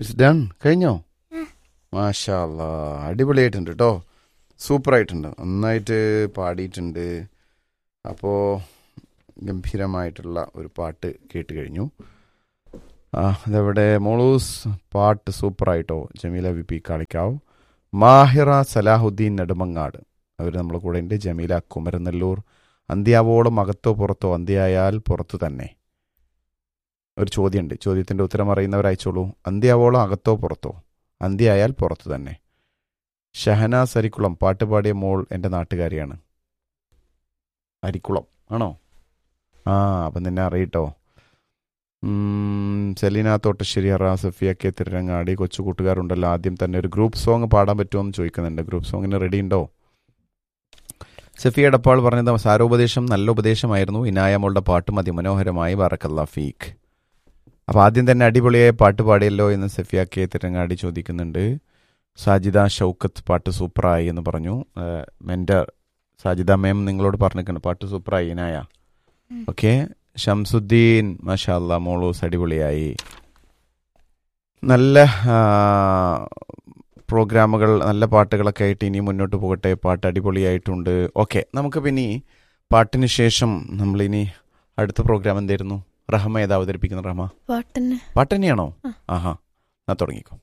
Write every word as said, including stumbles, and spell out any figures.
It's done. കഴിഞ്ഞോ? മാഷാ അല്ലാ, അടിപൊളിയായിട്ടുണ്ട് കേട്ടോ. സൂപ്പറായിട്ടുണ്ട്, നന്നായിട്ട് പാടിയിട്ടുണ്ട്. അപ്പോൾ ഗംഭീരമായിട്ടുള്ള ഒരു പാട്ട് കേട്ട് കഴിഞ്ഞു. ആ അതവിടെ മോളൂസ് പാട്ട് സൂപ്പറായിട്ടോ. ജമീല വി പി കാളിക്കാവ്, മാഹിറ സലാഹുദ്ദീൻ നെടുമങ്ങാട് അവർ നമ്മളെ കൂടെ ഉണ്ട്. ജമീല കുമരനെല്ലൂർ, അന്ത്യാവോളം അകത്തോ പുറത്തോ, അന്ത്യായാൽ പുറത്തു തന്നെ. ഒരു ചോദ്യമുണ്ട്, ചോദ്യത്തിൻ്റെ ഉത്തരം അറിയുന്നവർ അയച്ചോളൂ. അന്ത്യാവോളം അകത്തോ പുറത്തോ, അന്ത്യായാൽ പുറത്തു തന്നെ. ഷഹനാസ് അരിക്കുളം പാട്ട് പാടിയ മോൾ എൻ്റെ നാട്ടുകാരിയാണ്. അരിക്കുളം ആണോ? ആ അപ്പം നിന്നെ അറിയിട്ടോ. സെലീന തോട്ടശ്ശേരി, അറ സഫിയ കെ തിരങ്ങാടി, കൊച്ചു കൂട്ടുകാരുണ്ടല്ലോ. ആദ്യം തന്നെ ഒരു ഗ്രൂപ്പ് സോങ് പാടാൻ പറ്റുമോ എന്ന് ചോദിക്കുന്നുണ്ട്. ഗ്രൂപ്പ് സോങ്ങിന് റെഡി ഉണ്ടോ? സഫിയ എടപ്പാൾ പറഞ്ഞത് സാരോപദേശം നല്ല ഉപദേശമായിരുന്നു. ഇനായ മോളുടെ പാട്ടും അതിമനോഹരമായി, ബറക്കല്ലാ ഫീക്ക്. അപ്പോൾ ആദ്യം തന്നെ അടിപൊളിയായ പാട്ട് പാടിയല്ലോ എന്ന് സഫിയ കെ തിരങ്ങാടി ചോദിക്കുന്നുണ്ട്. സാജിദ ഷൗക്കത്ത് പാട്ട് സൂപ്പറായി എന്ന് പറഞ്ഞു. മെൻ്റർ സാജിദ മേം നിങ്ങളോട് പറഞ്ഞിട്ടുണ്ട് പാട്ട് സൂപ്പറായി ഇനായ. ഓക്കെ. ഷംസുദ്ദീൻ മാഷാ അല്ലാ മോളൂസ് അടിപൊളിയായി. നല്ല പ്രോഗ്രാമുകൾ, നല്ല പാട്ടുകളൊക്കെ ആയിട്ട് ഇനി മുന്നോട്ട് പോകട്ടെ. പാട്ട് അടിപൊളിയായിട്ടുണ്ട്. ഓക്കെ, നമുക്ക് പിന്നെ പാട്ടിന് ശേഷം നമ്മളിനി അടുത്ത പ്രോഗ്രാം എന്തായിരുന്നു? റഹ്മ ഏതാ അവതരിപ്പിക്കുന്നത്? റഹ്മ പാട്ട് തന്നെയാണോ? ആഹാ, എന്നാ തുടങ്ങിക്കോ.